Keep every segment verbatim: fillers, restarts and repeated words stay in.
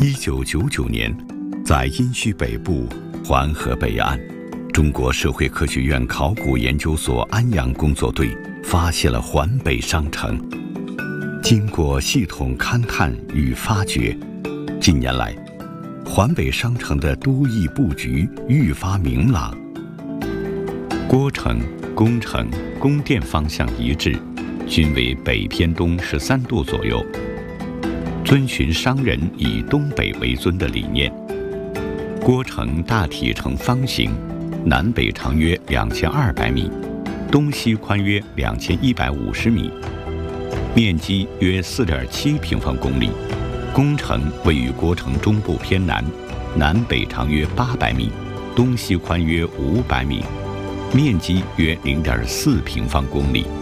一九九九年，在殷墟北部环河北岸，中国社会科学院考古研究所安阳工作队发现了环北商城。经过系统勘探与发掘，近年来，环北商城的都邑布局愈发明朗。郭城、宫城、宫殿方向一致，均为北偏东十三度左右，遵循商人以东北为尊的理念。郭城大体呈方形，南北长约两千二百米，东西宽约两千一百五十米，面积约四点七平方公里。宫城位于郭城中部偏南，南北长约八百米，东西宽约五百米，面积约零点四平方公里。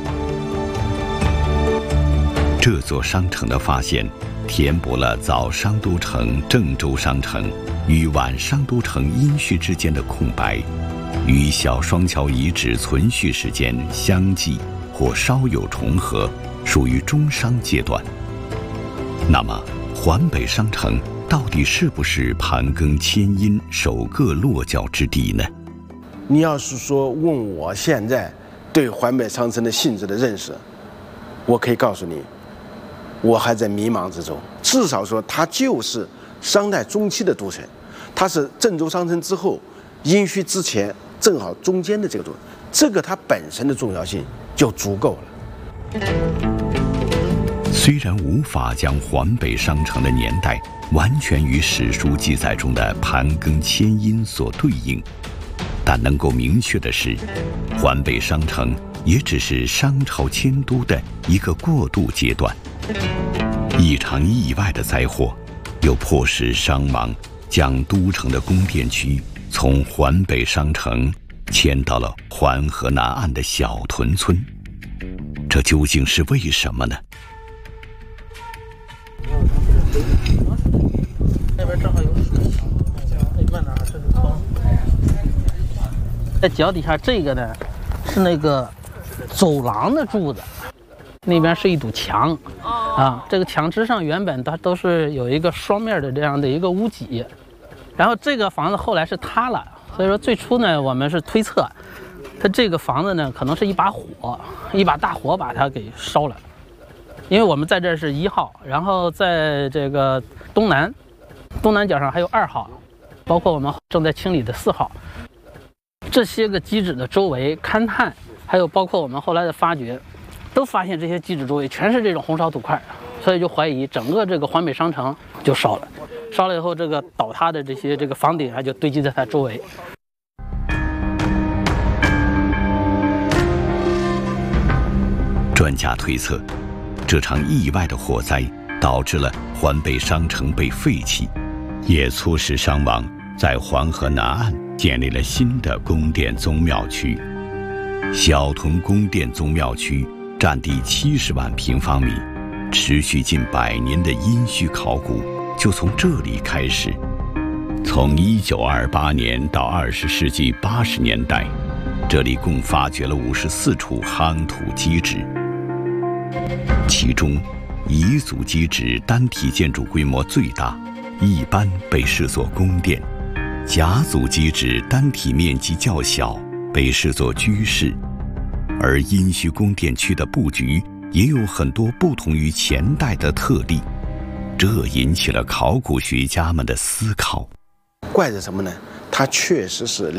这座商城的发现，填补了早商都城郑州商城与晚商都城殷墟之间的空白，与小双桥遗址存续时间相继或稍有重合，属于中商阶段。那么，环北商城到底是不是盘庚迁殷首个落脚之地呢？ 你要是说问我现在对环北商城的性质的认识，我可以告诉你，我还在迷茫之中。至少说，它就是商代中期的都城，它是郑州商城之后，殷墟之前，正好中间的这个都城，这个它本身的重要性就足够了。 虽然无法将环北商城的年代完全与史书记载中的盘庚迁殷所对应，但能够明确的是，环北商城也只是商朝迁都的一个过渡阶段。一场意外的灾祸，又迫使商王将都城的宫殿区从环北商城迁到了环河南岸的小屯村。这究竟是为什么呢？ 那边正好有水，那慢点，这是坑。在脚底下这个呢，是那个走廊的柱子，那边是一堵墙，啊，这个墙之上原本它都是有一个双面的这样的一个屋脊，然后这个房子后来是塌了，所以说最初呢，我们是推测，它这个房子呢可能是一把火，一把大火把它给烧了。因为我们在这是一号，然后在这个东南东南角上还有二号，包括我们正在清理的四号，这些个基址的周围勘探，还有包括我们后来的发掘，都发现这些基址周围全是这种红烧土块，所以就怀疑整个这个环北商城就烧了，烧了以后这个倒塌的这些这个房顶还就堆积在它周围。 专家推测，这场意外的火灾导致了环北商城被废弃，也促使商王在环河南岸建立了新的宫殿宗庙区。小屯宫殿宗庙区占地七十万平方米，持续近百年的殷墟考古就从这里开始。从一九二八年到二十世纪八十年代，这里共发掘了五十四处夯土基址。其中，彝族基址单体建筑规模最大，一般被视作宫殿；甲族基址单体面积较小，被视作居室。而殷墟宫殿区的布局也有很多不同于前代的特例，这引起了考古学家们的思考。 怪着什么呢？它确实是